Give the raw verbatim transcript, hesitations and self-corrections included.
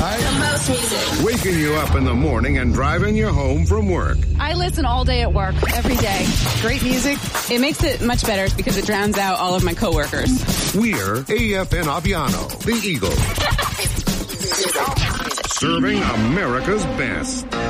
right? The most music. Waking you up in the morning and driving you home from work. I listen all day at work, every day. Great music. It makes it much better because it drowns out all of my coworkers. We're A F N Aviano, the Eagle. Serving America's best.